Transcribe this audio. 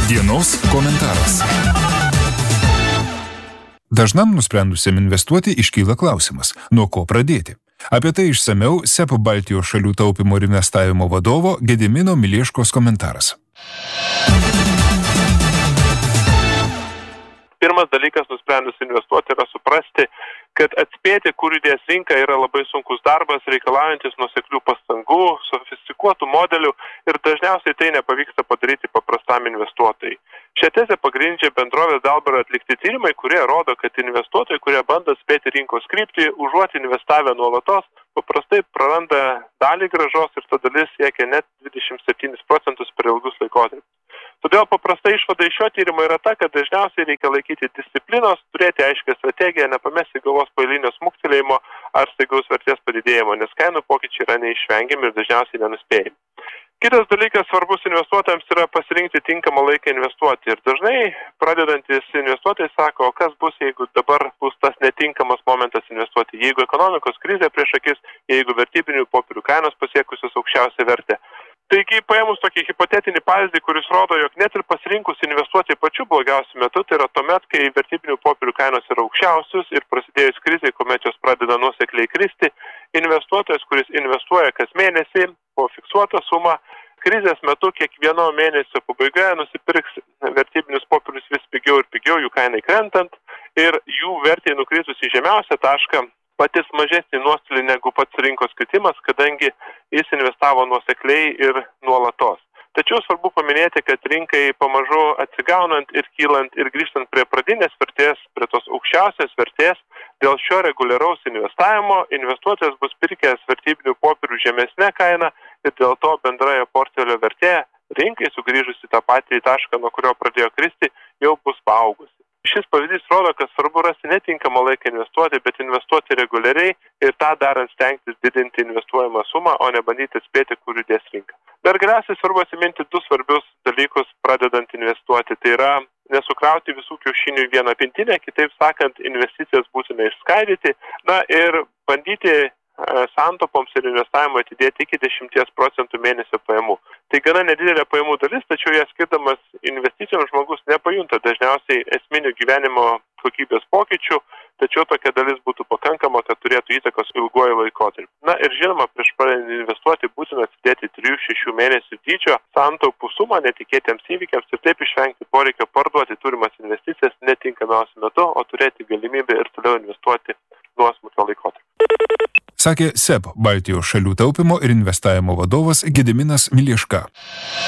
Dienos komentaras. Dažnam nusprendusiam investuoti iškyla klausimas, nuo ko pradėti. Apie tai išsamiau SEB Baltijos šalių taupymo ir investavimo vadovo Gedimino Milieškos komentaras. Pirmas dalykas, nusprendus investuoti, yra suprasti, kad atspėti, kur judės rinka, yra labai sunkus darbas, reikalaujantis nuoseklių pastangų, sofistikuotų modelių ir dažniausiai tai nepavyksta padaryti paprastam investuotojai. Šią tezę pagrindžia bendrovės Dalbar atlikti tyrimai, kurie rodo, kad investuotojai, kurie bando spėti rinkos kryptį, užuot investavę nuolatos, paprastai praranda dalį grąžos ir ta dalis siekia net 27% per ilgus laikotarpius. Todėl paprasta išvada iš šio tyrimo yra ta, kad dažniausiai reikia laikyti disciplinos, turėti aiškę strategiją, nepamesti galvos po eilinio smuktelėjimo ar staigaus vertės padidėjimo, nes kainų pokyčiai yra neišvengiami ir dažniausiai nenuspėjami. Kitas dalykas svarbus investuotojams yra pasirinkti tinkamą laiką investuoti. Ir dažnai pradedantis investuotojai sako, o kas bus, jeigu dabar bus tas netinkamas momentas investuoti, jeigu ekonomikos krizė prieš akis, jeigu vertybinių popierių kainos pasiekusios aukščiausią vertę. Taigi, paėmus tokį hipotetinį pavyzdį, kuris rodo, jog net ir pasirinkus investuoti pačiu blogiausiu metu, tai yra tuomet, kai vertybinių popierių kainos yra aukščiausios ir prasidėjus krizai, kuomet jos pradeda nuosekliai kristi, investuotojas, kuris investuoja kas mėnesį po fiksuotą sumą, krizės metu kiekvieno mėnesio pabaigoje nusipirks vertybinius popierius vis pigiau ir pigiau, jų kainai krentant ir jų vertė nukritus į žemiausią tašką patys mažesnį nuostolį negu pats rinkos kritimas, kadangi jis investavo nuosekliai ir nuolatos. Tačiau svarbu paminėti, kad rinkai pamažu atsigaunant ir kylant ir grįžtant prie pradinės vertės, prie tos aukščiausios vertės, dėl šio reguliaraus investavimo investuotojas bus pirkęs vertybinių popierių žemesnę kainą ir dėl to bendrojo portfelio vertė rinkai sugrįžus į tą patį tašką, nuo kurio pradėjo kristi, jau bus paaugusi. Šis pavyzdys rodo, kad svarbu rasti netinkamą laiką investuoti, bet investuoti reguliariai ir tą darant stengtis didinti investuojamą sumą, o ne bandyti atspėti, kur judės rinka. Dar galiausiai svarbu atsiminti du svarbius dalykus pradedant investuoti. Tai yra nesukrauti visų kiaušinių į vieną pintinę, kitaip sakant, investicijas būtina išskaidyti, ir bandyti santaupoms ir investavimui atidėti iki 10% mėnesio pajamų. Tai gana nedidelė pajamų dalis, tačiau ją skirdamas investicijoms žmogus nepajunta dažniausiai esminių gyvenimo kokybės pokyčių, tačiau tokia dalis būtų pakankama, kad turėtų įtakos ilguoju laikotarpiu. Ir žinoma, prieš pradedant investuoti būtina atsidėti 3-6 mėnesių dydžio santaupų sumą netikėtiems įvykiams ir taip išvengti poreikio parduoti turimas investicijas netinkamiausiu metu, o turėti galimybę ir toliau investuoti nuosmukio laikotarpiu. Sakė SEB Baltijos šalių taupymo ir investavimo vadovas Gediminas Milieška.